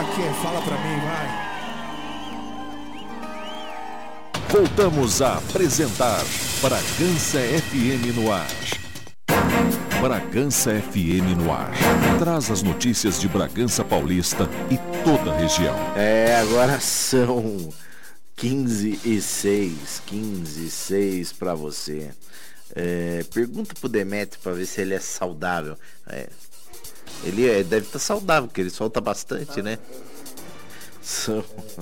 que? Fala pra mim, vai. Voltamos a apresentar Bragança FM no ar. Bragança FM no ar. Traz as notícias de Bragança Paulista e toda a região. Agora são 15h06 para você. Pergunta pro Demetrio para ver se ele é saudável. Ele deve estar saudável, porque ele solta bastante, né? São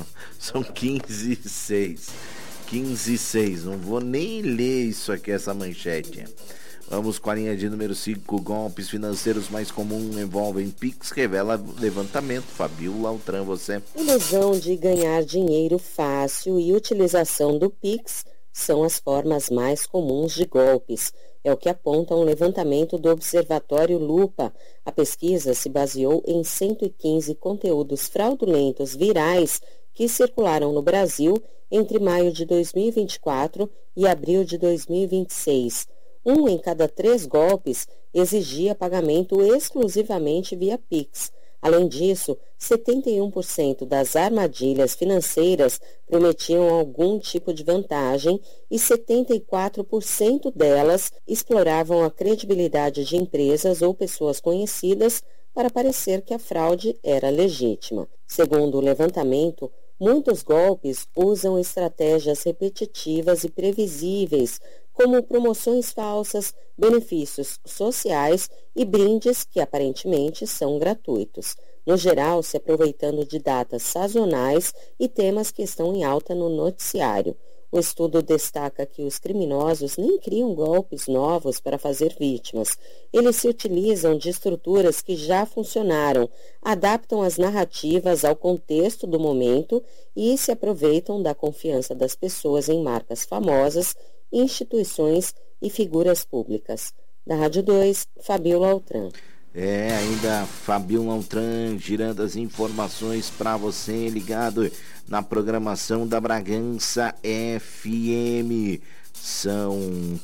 15h06. 15h06. Não vou nem ler isso aqui, essa manchete. Vamos com a linha de número 5. Golpes financeiros mais comuns envolvem Pix, revela levantamento. Fabiola Altran, você. Ilusão de ganhar dinheiro fácil e utilização do Pix são as formas mais comuns de golpes. É o que aponta um levantamento do Observatório Lupa. A pesquisa se baseou em 115 conteúdos fraudulentos virais que circularam no Brasil entre maio de 2024 e abril de 2026. 1 em cada 3 golpes exigia pagamento exclusivamente via Pix. Além disso, 71% das armadilhas financeiras prometiam algum tipo de vantagem e 74% delas exploravam a credibilidade de empresas ou pessoas conhecidas para parecer que a fraude era legítima. Segundo o levantamento, muitos golpes usam estratégias repetitivas e previsíveis, como promoções falsas, benefícios sociais e brindes que aparentemente são gratuitos. No geral, se aproveitando de datas sazonais e temas que estão em alta no noticiário. O estudo destaca que os criminosos nem criam golpes novos para fazer vítimas. Eles se utilizam de estruturas que já funcionaram, adaptam as narrativas ao contexto do momento e se aproveitam da confiança das pessoas em marcas famosas, instituições e figuras públicas. Da Rádio 2, Fabiola Altran. Ainda Fabiola Altran girando as informações para você ligado na programação da Bragança FM. São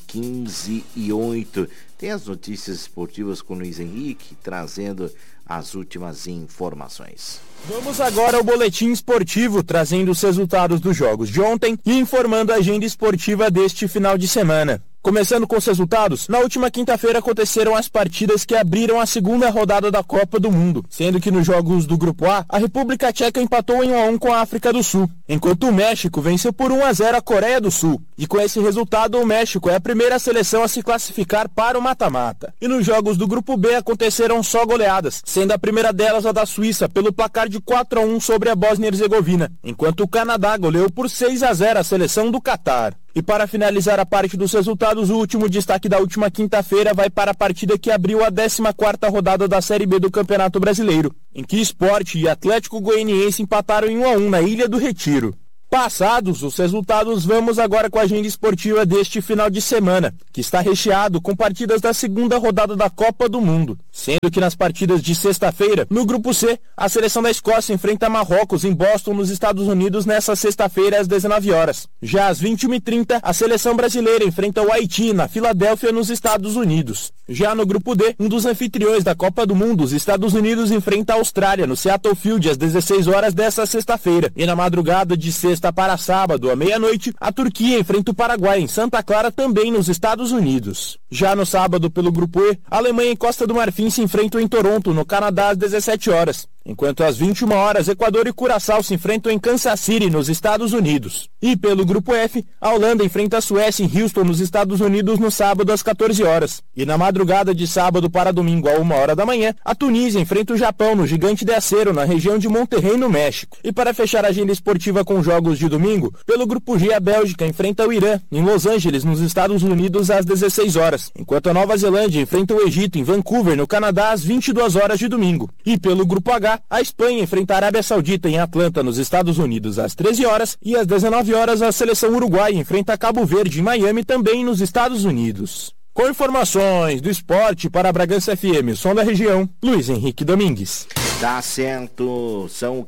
15h08. Tem as notícias esportivas com o Luiz Henrique trazendo as últimas informações. Vamos agora ao boletim esportivo, trazendo os resultados dos jogos de ontem e informando a agenda esportiva deste final de semana. Começando com os resultados, na última quinta-feira aconteceram as partidas que abriram a segunda rodada da Copa do Mundo, sendo que nos jogos do Grupo A, a República Tcheca empatou em 1-1 com a África do Sul, enquanto o México venceu por 1-0 a Coreia do Sul. E com esse resultado, o México é a primeira seleção a se classificar para o mata-mata. E nos jogos do Grupo B aconteceram só goleadas, sendo a primeira delas a da Suíça, pelo placar de 4-1 sobre a Bósnia e Herzegovina, enquanto o Canadá goleou por 6-0 a seleção do Catar. E para finalizar a parte dos resultados, o último destaque da última quinta-feira vai para a partida que abriu a 14ª rodada da Série B do Campeonato Brasileiro, em que Sport e Atlético Goianiense empataram em 1-1 na Ilha do Retiro. Passados os resultados, vamos agora com a agenda esportiva deste final de semana, que está recheado com partidas da segunda rodada da Copa do Mundo. Sendo que nas partidas de sexta-feira, no Grupo C, a seleção da Escócia enfrenta Marrocos em Boston, nos Estados Unidos, nesta sexta-feira às 19 horas. Já às 21h30, a seleção brasileira enfrenta o Haiti, na Filadélfia, nos Estados Unidos. Já no Grupo D, um dos anfitriões da Copa do Mundo, os Estados Unidos, enfrenta a Austrália, no Seattle Field, às 16 horas desta sexta-feira. E na madrugada de sexta para sábado, à meia-noite, a Turquia enfrenta o Paraguai, em Santa Clara, também nos Estados Unidos. Já no sábado, pelo Grupo E, a Alemanha e Costa do Marfim se enfrentam em Toronto, no Canadá, às 17 horas. Enquanto às 21 horas, Equador e Curaçao se enfrentam em Kansas City, nos Estados Unidos. E pelo Grupo F, a Holanda enfrenta a Suécia em Houston, nos Estados Unidos, no sábado às 14 horas. E na madrugada de sábado para domingo, à 1 hora da manhã, a Tunísia enfrenta o Japão no Gigante de Acero, na região de Monterrey, no México. E para fechar a agenda esportiva com jogos de domingo, pelo Grupo G, a Bélgica enfrenta o Irã, em Los Angeles, nos Estados Unidos, às 16 horas. Enquanto a Nova Zelândia enfrenta o Egito, em Vancouver, no Canadá, às 22 horas de domingo. E pelo Grupo H, a Espanha enfrenta a Arábia Saudita em Atlanta, nos Estados Unidos, às 13 horas, e às 19 horas a seleção uruguaia enfrenta Cabo Verde em Miami, também nos Estados Unidos. Com informações do esporte para a Bragança FM, som da região, Luiz Henrique Domingues. Tá certo, são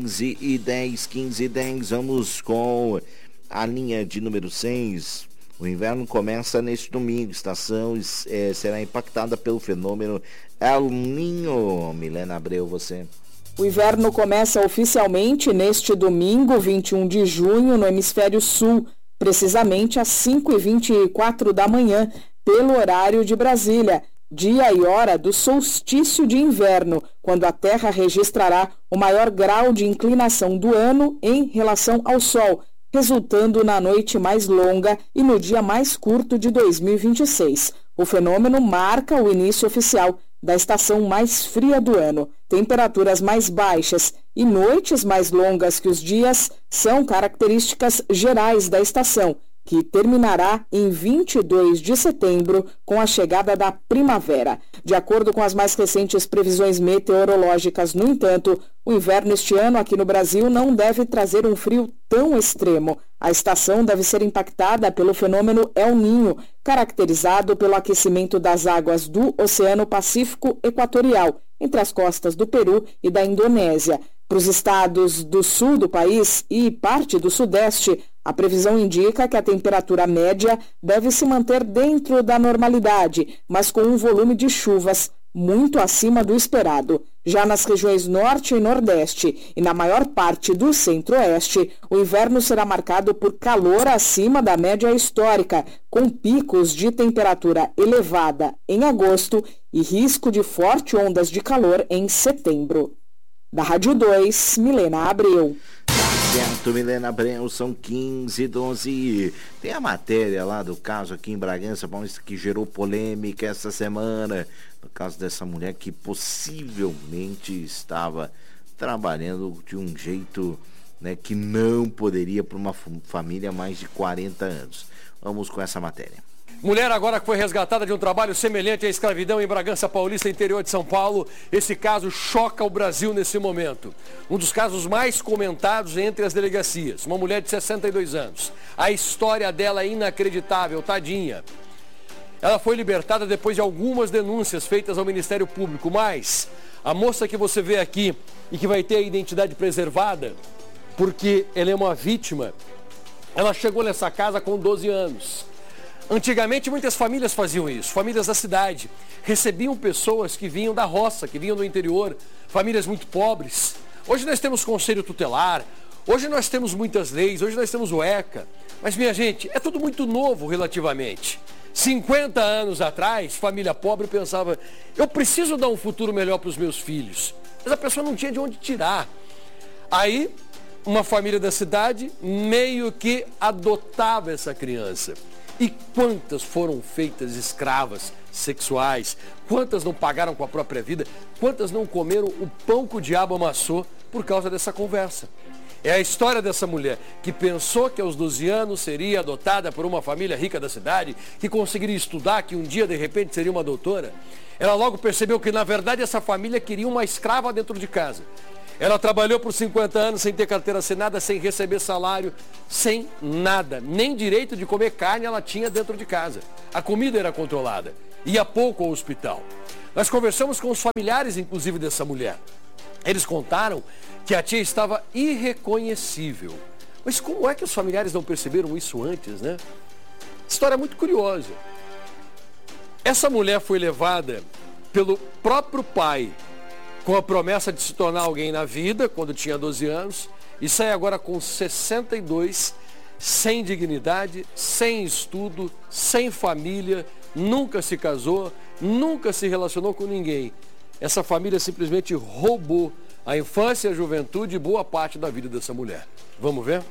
15h10, 15h10, vamos com a linha de número 6. O inverno começa neste domingo, estação será impactada pelo fenômeno El Niño. Milena Abreu, você. O inverno começa oficialmente neste domingo, 21 de junho, no hemisfério sul, precisamente às 5h24 da manhã, pelo horário de Brasília, dia e hora do solstício de inverno, quando a Terra registrará o maior grau de inclinação do ano em relação ao Sol, resultando na noite mais longa e no dia mais curto de 2026. O fenômeno marca o início oficial da estação mais fria do ano. Temperaturas mais baixas e noites mais longas que os dias são características gerais da estação, que terminará em 22 de setembro com a chegada da primavera. De acordo com as mais recentes previsões meteorológicas, no entanto, o inverno este ano aqui no Brasil não deve trazer um frio tão extremo. A estação deve ser impactada pelo fenômeno El Niño, caracterizado pelo aquecimento das águas do Oceano Pacífico Equatorial, entre as costas do Peru e da Indonésia. Para os estados do sul do país e parte do sudeste, a previsão indica que a temperatura média deve se manter dentro da normalidade, mas com um volume de chuvas muito acima do esperado. Já nas regiões norte e nordeste e na maior parte do centro-oeste, o inverno será marcado por calor acima da média histórica, com picos de temperatura elevada em agosto e risco de fortes ondas de calor em setembro. Da Rádio 2, Milena Abreu. Certo, Milena Abreu, são 15h12. Tem a matéria lá do caso aqui em Bragança Paulista que gerou polêmica essa semana, no caso dessa mulher que possivelmente estava trabalhando de um jeito, né, que não poderia para uma família há mais de 40 anos. Vamos com essa matéria. Mulher agora que foi resgatada de um trabalho semelhante à escravidão em Bragança Paulista, interior de São Paulo. Esse caso choca o Brasil nesse momento. Um dos casos mais comentados entre as delegacias. Uma mulher de 62 anos. A história dela é inacreditável, tadinha. Ela foi libertada depois de algumas denúncias feitas ao Ministério Público. Mas a moça que você vê aqui e que vai ter a identidade preservada, porque ela é uma vítima, ela chegou nessa casa com 12 anos. Antigamente muitas famílias faziam isso, famílias da cidade, recebiam pessoas que vinham da roça, que vinham do interior, famílias muito pobres. Hoje nós temos conselho tutelar, hoje nós temos muitas leis, hoje nós temos o ECA, mas minha gente, é tudo muito novo relativamente. 50 anos atrás, família pobre pensava, eu preciso dar um futuro melhor para os meus filhos, mas a pessoa não tinha de onde tirar. Aí, uma família da cidade meio que adotava essa criança. E quantas foram feitas escravas sexuais? Quantas não pagaram com a própria vida? Quantas não comeram o pão que o diabo amassou por causa dessa conversa? É a história dessa mulher que pensou que aos 12 anos seria adotada por uma família rica da cidade, que conseguiria estudar, que um dia de repente seria uma doutora. Ela logo percebeu que na verdade essa família queria uma escrava dentro de casa. Ela trabalhou por 50 anos sem ter carteira assinada, sem receber salário, sem nada. Nem direito de comer carne ela tinha dentro de casa. A comida era controlada. Ia pouco ao hospital. Nós conversamos com os familiares, inclusive, dessa mulher. Eles contaram que a tia estava irreconhecível. Mas como é que os familiares não perceberam isso antes, né? História muito curiosa. Essa mulher foi levada pelo próprio pai, com a promessa de se tornar alguém na vida, quando tinha 12 anos, e sai agora com 62, sem dignidade, sem estudo, sem família, nunca se casou, nunca se relacionou com ninguém. Essa família simplesmente roubou a infância, a juventude e boa parte da vida dessa mulher. Vamos ver?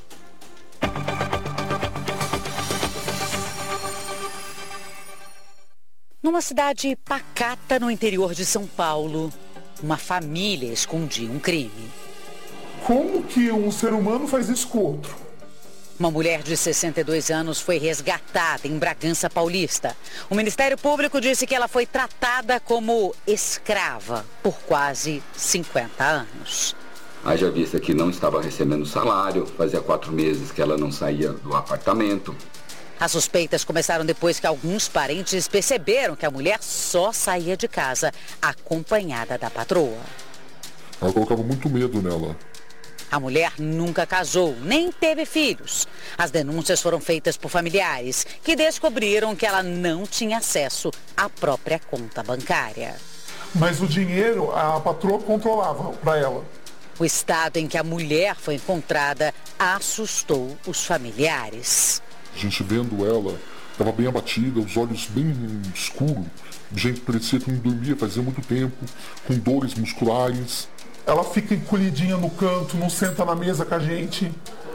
Numa cidade pacata no interior de São Paulo, uma família escondia um crime. Como que um ser humano faz isso com outro? Uma mulher de 62 anos foi resgatada em Bragança Paulista. O Ministério Público disse que ela foi tratada como escrava por quase 50 anos. Haja vista que não estava recebendo salário, fazia 4 meses que ela não saía do apartamento. As suspeitas começaram depois que alguns parentes perceberam que a mulher só saía de casa acompanhada da patroa. Ela colocava muito medo nela. A mulher nunca casou, nem teve filhos. As denúncias foram feitas por familiares, que descobriram que ela não tinha acesso à própria conta bancária. Mas o dinheiro a patroa controlava para ela. O estado em que a mulher foi encontrada assustou os familiares. A gente vendo ela, estava bem abatida, os olhos bem escuros. Gente, parecia que não dormia fazia muito tempo, com dores musculares. Ela fica encolhidinha no canto, não senta na mesa com a gente.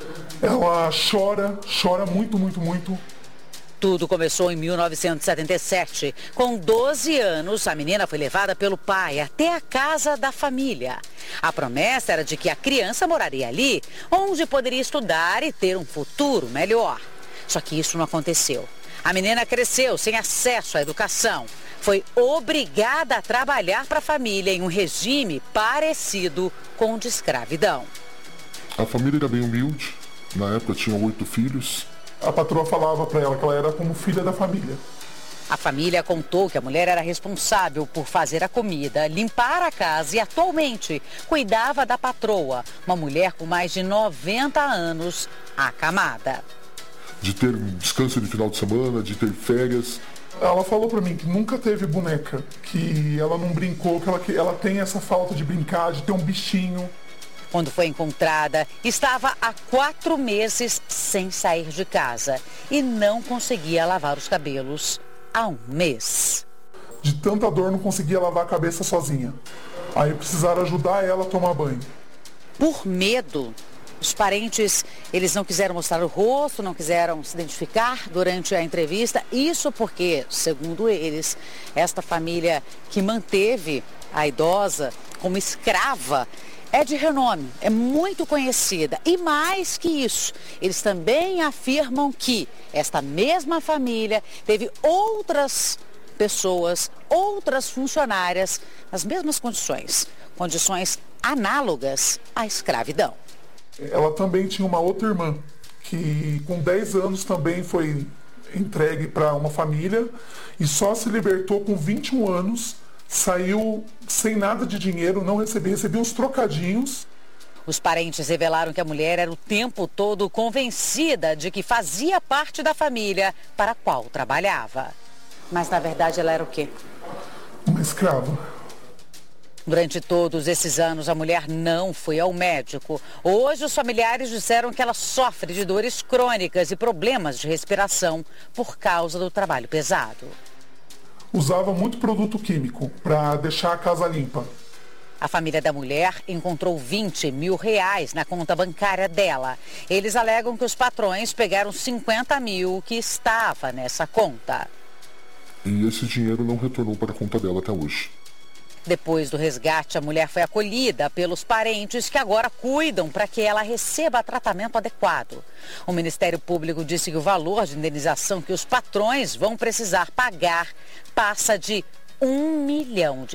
Ela chora muito, muito, muito. Tudo começou em 1977. Com 12 anos, a menina foi levada pelo pai até a casa da família. A promessa era de que a criança moraria ali, onde poderia estudar e ter um futuro melhor. Só que isso não aconteceu. A menina cresceu sem acesso à educação. Foi obrigada a trabalhar para a família em um regime parecido com o de escravidão. A família era bem humilde. Na época tinha 8 filhos. A patroa falava para ela que ela era como filha da família. A família contou que a mulher era responsável por fazer a comida, limpar a casa e atualmente cuidava da patroa, uma mulher com mais de 90 anos, acamada. De ter descanso de final de semana, de ter férias. Ela falou para mim que nunca teve boneca, que ela não brincou, que ela tem essa falta de brincar, de ter um bichinho. Quando foi encontrada, estava há 4 meses sem sair de casa e não conseguia lavar os cabelos há 1 mês. De tanta dor, não conseguia lavar a cabeça sozinha. Aí precisaram ajudar ela a tomar banho. Por medo, os parentes, eles não quiseram mostrar o rosto, não quiseram se identificar durante a entrevista. Isso porque, segundo eles, esta família que manteve a idosa como escrava é de renome, é muito conhecida. E mais que isso, eles também afirmam que esta mesma família teve outras pessoas, outras funcionárias nas mesmas condições análogas à escravidão. Ela também tinha uma outra irmã, que com 10 anos também foi entregue para uma família e só se libertou com 21 anos, saiu sem nada de dinheiro, não recebia uns trocadinhos. Os parentes revelaram que a mulher era o tempo todo convencida de que fazia parte da família para a qual trabalhava. Mas na verdade ela era o quê? Uma escrava. Durante todos esses anos, a mulher não foi ao médico. Hoje, os familiares disseram que ela sofre de dores crônicas e problemas de respiração por causa do trabalho pesado. Usava muito produto químico para deixar a casa limpa. A família da mulher encontrou R$20 mil na conta bancária dela. Eles alegam que os patrões pegaram 50 mil que estava nessa conta. E esse dinheiro não retornou para a conta dela até hoje. Depois do resgate, a mulher foi acolhida pelos parentes que agora cuidam para que ela receba tratamento adequado. O Ministério Público disse que o valor de indenização que os patrões vão precisar pagar passa de R$1 milhão.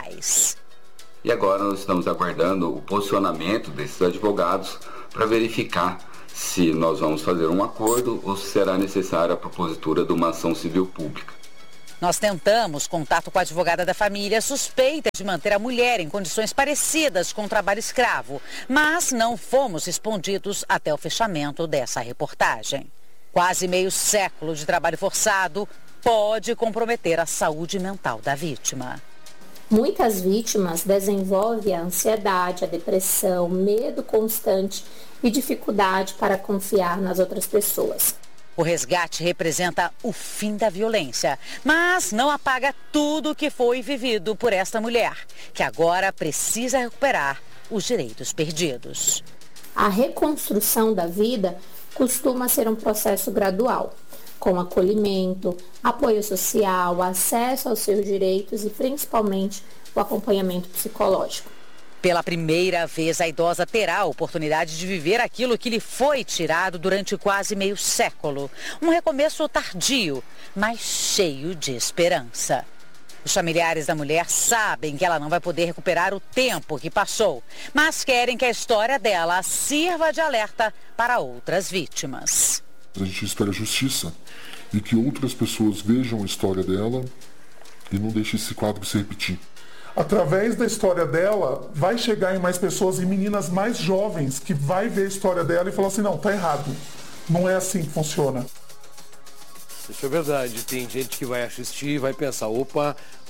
E agora nós estamos aguardando o posicionamento desses advogados para verificar se nós vamos fazer um acordo ou se será necessária a propositura de uma ação civil pública. Nós tentamos contato com a advogada da família suspeita de manter a mulher em condições parecidas com o trabalho escravo, mas não fomos respondidos até o fechamento dessa reportagem. Quase meio século de trabalho forçado pode comprometer a saúde mental da vítima. Muitas vítimas desenvolvem a ansiedade, a depressão, medo constante e dificuldade para confiar nas outras pessoas. O resgate representa o fim da violência, mas não apaga tudo o que foi vivido por esta mulher, que agora precisa recuperar os direitos perdidos. A reconstrução da vida costuma ser um processo gradual, com acolhimento, apoio social, acesso aos seus direitos e principalmente o acompanhamento psicológico. Pela primeira vez, a idosa terá a oportunidade de viver aquilo que lhe foi tirado durante quase meio século. Um recomeço tardio, mas cheio de esperança. Os familiares da mulher sabem que ela não vai poder recuperar o tempo que passou, mas querem que a história dela sirva de alerta para outras vítimas. A gente espera justiça e que outras pessoas vejam a história dela e não deixem esse quadro se repetir. Através da história dela, vai chegar em mais pessoas e meninas mais jovens que vai ver a história dela e falar assim, não, tá errado. Não é assim que funciona. Isso é verdade. Tem gente que vai assistir e vai pensar, opa,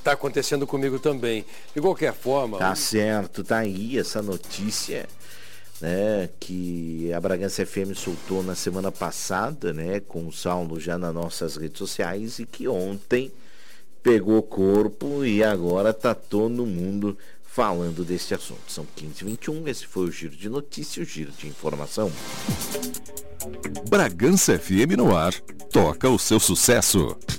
Está acontecendo comigo também. De qualquer forma... Tá certo, tá aí essa notícia, né, que a Bragança FM soltou na semana passada, né, com o Saulo já nas nossas redes sociais, e que ontem pegou corpo e agora tá todo mundo falando deste assunto. São 15h21, esse foi o Giro de Notícias, o Giro de Informação. Bragança FM no ar, toca o seu sucesso.